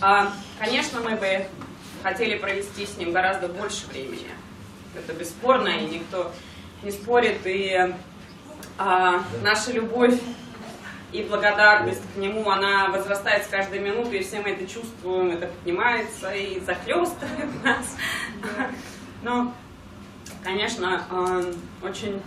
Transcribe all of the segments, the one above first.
Конечно, мы бы хотели провести с ним гораздо больше времени. Это бесспорно, и никто не спорит. И наша любовь и благодарность к нему, она возрастает с каждой минутой, и все мы это чувствуем, это поднимается и захлестывает нас. Но, конечно, очень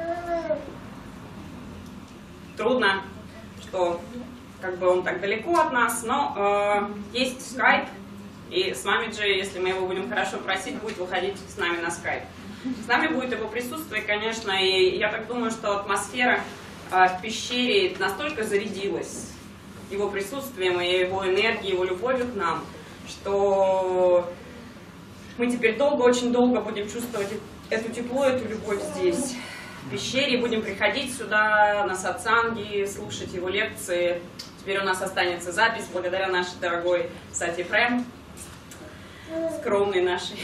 трудно, что как бы он так далеко от нас, но есть скайп, и с вами же, если мы его будем хорошо просить, будет выходить с нами на скайп. С нами будет его присутствие, конечно, и я так думаю, что атмосфера в пещере настолько зарядилась его присутствием, и его энергией, его любовью к нам, что мы теперь долго, очень долго будем чувствовать эту тепло, эту любовь здесь, в пещере, будем приходить сюда на сатсанги, слушать его лекции. Теперь у нас останется запись, благодаря нашей дорогой Сати Прем, скромной нашей.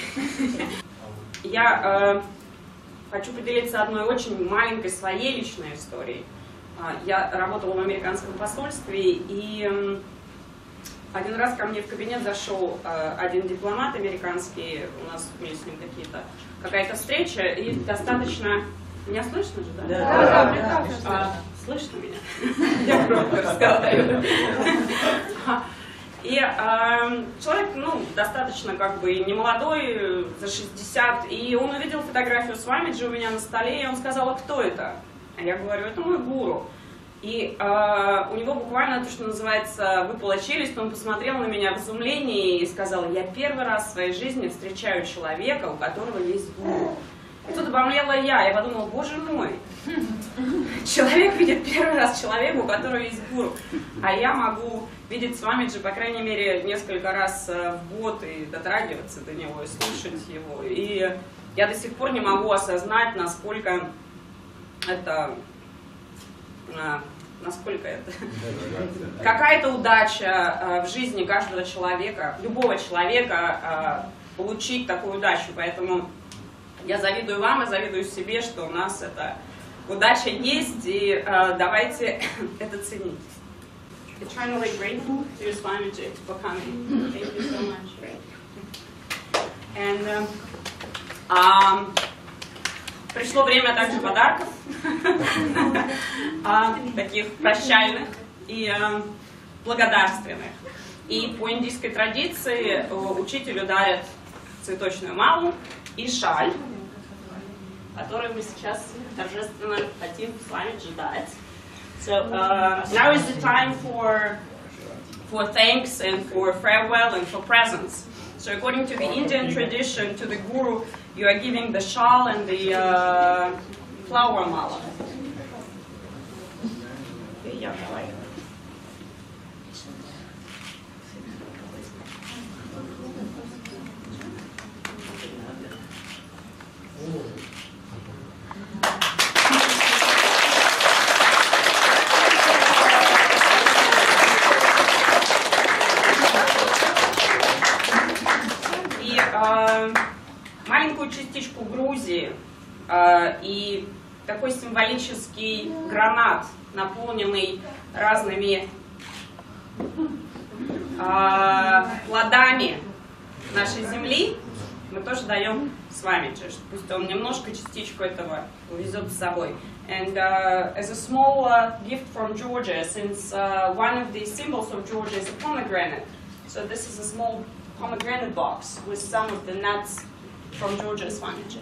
Я хочу поделиться одной очень маленькой своей личной историей. Я работала в американском посольстве, и один раз ко мне в кабинет зашел один дипломат американский, у нас были с ним какая-то встреча, и достаточно... Меня слышно же, да? Да. Слышно меня? Я громко разговариваю. И человек, достаточно немолодой, за 60, и он увидел фотографию с Свамиджи у меня на столе, и он сказал: а кто это? А я говорю: это мой гуру. И у него буквально то, что называется, выпала челюсть, он посмотрел на меня в изумлении и сказал: я первый раз в своей жизни встречаю человека, у которого есть гуру. И тут обомлела я подумала: боже мой, человек видит первый раз человека, у которого есть гуру, а я могу видеть Свамиджи, по крайней мере, несколько раз в год и дотрагиваться до него, и слушать его. И я до сих пор не могу осознать, насколько это какая-то удача в жизни каждого человека, любого человека, получить такую удачу. Поэтому я завидую вам и завидую себе, что у нас эта удача есть, и давайте это ценить. Eternally grateful to your Swamiji for coming. Thank you so much. And пришло время также подарков, таких прощальных и благодарственных. И по индийской традиции учителю дарят цветочную малу и шаль, которую мы сейчас торжественно хотим с вами дать. So now is the time for thanks and for farewell and for presents. So according to the Indian tradition, to the guru, you are giving the shawl and the flower mala. Маленькую частичку Грузии и такой символический гранат, наполненный разными плодами нашей земли, мы тоже даем Свамиджи, пусть он немножко, частичку этого увезет с собой. And as a small gift from Georgia, since one of the symbols of Georgia is a pomegranate, so this is a small pomegranate box with some of the nuts from Georgia Swamiji.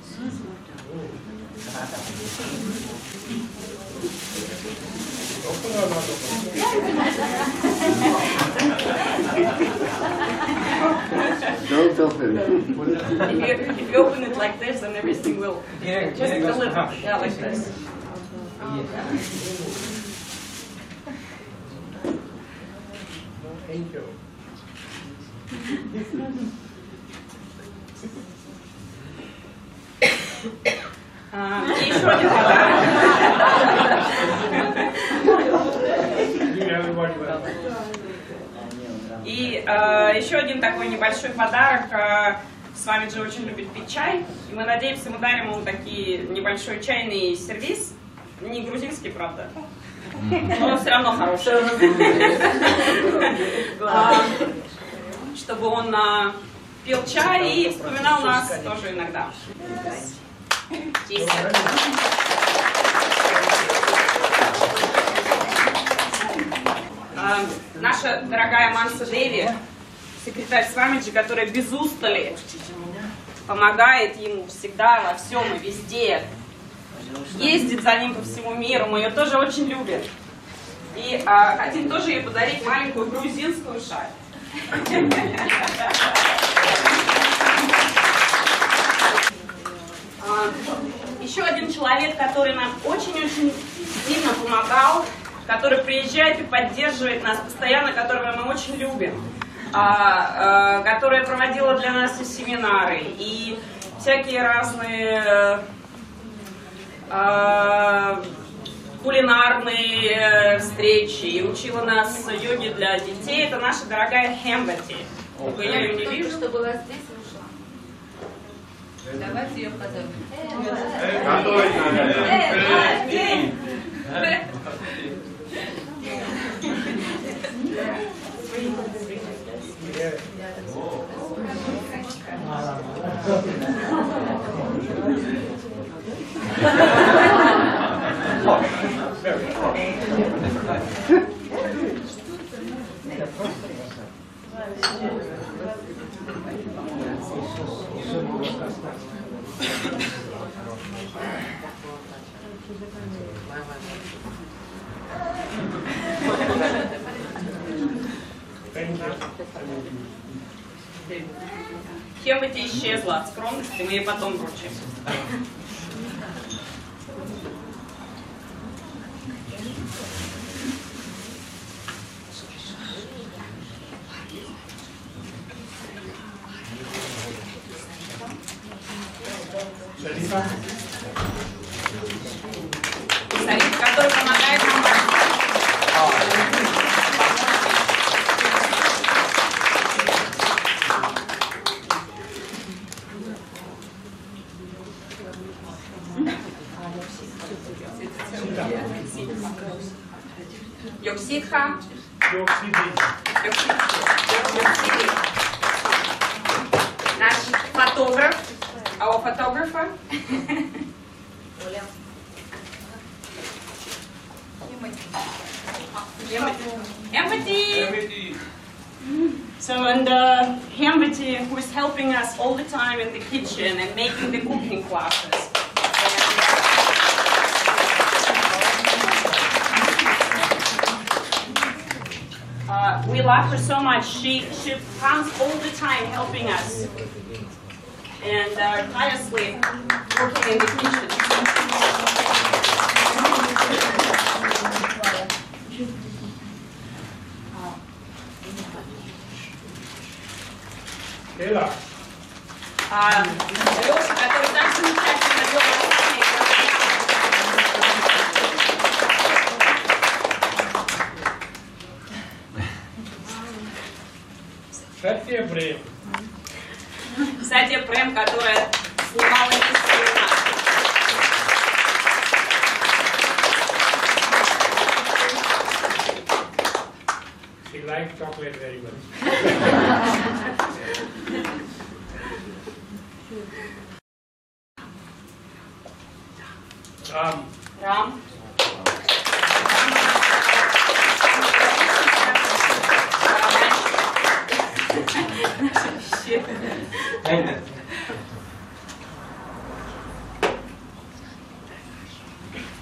Don't open it. If you open it like this, then everything will just deliver. Yeah, like this. Thank you. И еще один подарок. И еще один такой небольшой подарок. Свамиджи очень любит пить чай. И мы надеемся, мы дарим ему такие небольшой чайный сервиз. Не грузинский, правда. Но все равно хороший. чтобы он пил чай и вспоминал нас тоже иногда. Наша дорогая Манса Деви, секретарь Свамиджи, которая без устали помогает ему всегда во всем и везде, ездит за ним по всему миру, мы ее тоже очень любим. И хотим тоже ей подарить маленькую грузинскую шаль. Еще один человек, который нам очень-очень сильно помогал, который приезжает и поддерживает нас постоянно, которого мы очень любим, которая проводила для нас и семинары, и всякие разные кулинарные встречи, и учила нас йоге для детей. Это наша дорогая Хембати. Я ее не вижу. Что была здесь, ушла. Давайте ее позовем. Хембати исчезла от скромности, мы ей потом вручим. Сарик, который помогает нам. Йоксидха. Наш фотограф. Our photographer. Empathy. So, and Hemvati, who is helping us all the time in the kitchen and making the cooking classes. We love her so much. She comes all the time helping us and tirelessly working in the kitchen. Леша, который так замечательно вел Сатья Прем. Сатья Прем, которая снимала эти нас. She likes chocolate very much. Ram. Thank you.